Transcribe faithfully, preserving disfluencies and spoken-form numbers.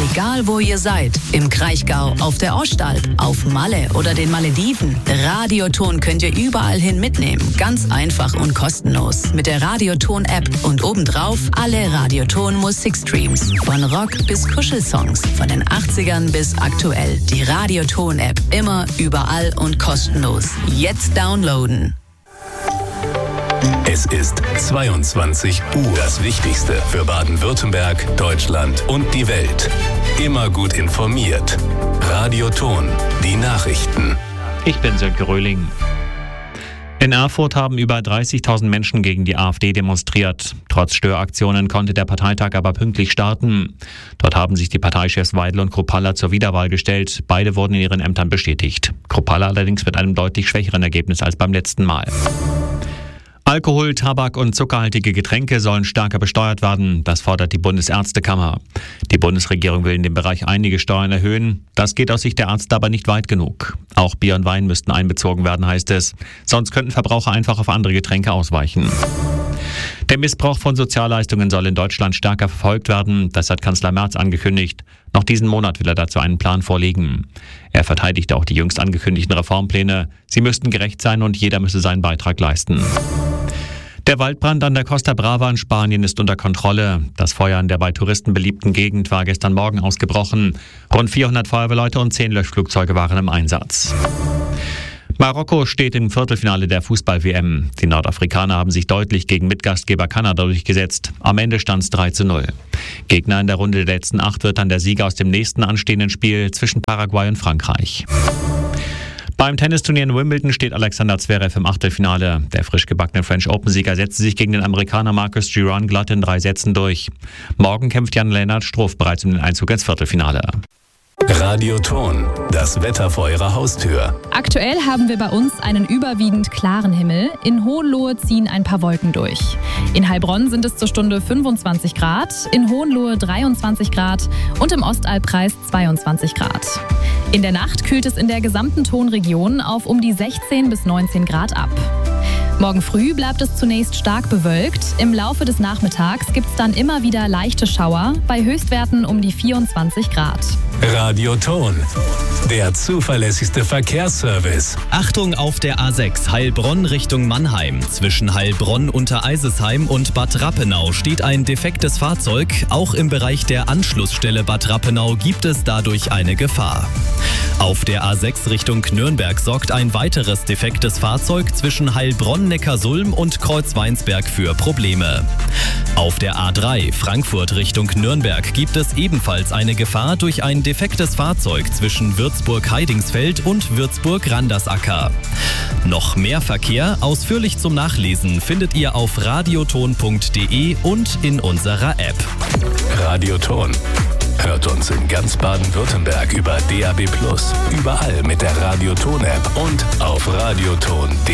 Egal wo ihr seid, im Kraichgau, auf der Ostalb, auf Malle oder den Malediven, Radioton könnt ihr überall hin mitnehmen. Ganz einfach und kostenlos. Mit der Radioton-App und obendrauf alle Radioton-Musikstreams. Von Rock bis Kuschelsongs, von den achtzigern bis aktuell. Die Radioton-App. Immer, überall und kostenlos. Jetzt downloaden. Es ist zweiundzwanzig Uhr. Das Wichtigste für Baden-Württemberg, Deutschland und die Welt. Immer gut informiert. Radioton, die Nachrichten. Ich bin Sönke Röhling. In Erfurt haben über dreißigtausend Menschen gegen die AfD demonstriert. Trotz Störaktionen konnte der Parteitag aber pünktlich starten. Dort haben sich die Parteichefs Weidel und Kruppalla zur Wiederwahl gestellt. Beide wurden in ihren Ämtern bestätigt. Kruppalla allerdings mit einem deutlich schwächeren Ergebnis als beim letzten Mal. Alkohol, Tabak und zuckerhaltige Getränke sollen stärker besteuert werden. Das fordert die Bundesärztekammer. Die Bundesregierung will in dem Bereich einige Steuern erhöhen. Das geht aus Sicht der Ärzte aber nicht weit genug. Auch Bier und Wein müssten einbezogen werden, heißt es. Sonst könnten Verbraucher einfach auf andere Getränke ausweichen. Der Missbrauch von Sozialleistungen soll in Deutschland stärker verfolgt werden. Das hat Kanzler Merz angekündigt. Noch diesen Monat will er dazu einen Plan vorlegen. Er verteidigt auch die jüngst angekündigten Reformpläne. Sie müssten gerecht sein und jeder müsse seinen Beitrag leisten. Der Waldbrand an der Costa Brava in Spanien ist unter Kontrolle. Das Feuer in der bei Touristen beliebten Gegend war gestern Morgen ausgebrochen. Rund vierhundert Feuerwehrleute und zehn Löschflugzeuge waren im Einsatz. Marokko steht im Viertelfinale der Fußball-W M. Die Nordafrikaner haben sich deutlich gegen Mitgastgeber Kanada durchgesetzt. Am Ende stand es drei zu null. Gegner in der Runde der letzten acht wird dann der Sieger aus dem nächsten anstehenden Spiel zwischen Paraguay und Frankreich. Beim Tennisturnier in Wimbledon steht Alexander Zverev im Achtelfinale. Der frisch gebackene French Open-Sieger setzte sich gegen den Amerikaner Marcus Giron glatt in drei Sätzen durch. Morgen kämpft Jan-Lennart Struff bereits um den Einzug ins Viertelfinale. Radioton, das Wetter vor Ihrer Haustür. Aktuell haben wir bei uns einen überwiegend klaren Himmel. In Hohenlohe ziehen ein paar Wolken durch. In Heilbronn sind es zur Stunde fünfundzwanzig Grad, in Hohenlohe dreiundzwanzig Grad und im Ostalbkreis zweiundzwanzig Grad. In der Nacht kühlt es in der gesamten Tonregion auf um die sechzehn bis neunzehn Grad ab. Morgen früh bleibt es zunächst stark bewölkt. Im Laufe des Nachmittags gibt es dann immer wieder leichte Schauer, bei Höchstwerten um die vierundzwanzig Grad. Radioton, der zuverlässigste Verkehrsservice. Achtung auf der A sechs Heilbronn Richtung Mannheim. Zwischen Heilbronn unter Eisesheim und Bad Rappenau steht ein defektes Fahrzeug. Auch im Bereich der Anschlussstelle Bad Rappenau gibt es dadurch eine Gefahr. Auf der A sechs Richtung Nürnberg sorgt ein weiteres defektes Fahrzeug zwischen Heilbronn-Neckarsulm und Kreuzweinsberg für Probleme. Auf der A drei Frankfurt Richtung Nürnberg gibt es ebenfalls eine Gefahr durch ein defektes Fahrzeug zwischen Würzburg-Heidingsfeld und Würzburg-Randersacker. Noch mehr Verkehr ausführlich zum Nachlesen findet ihr auf radioton punkt de und in unserer App. Radioton. Hört uns in ganz Baden-Württemberg über D A B plus, überall mit der Radioton-App und auf radioton punkt de.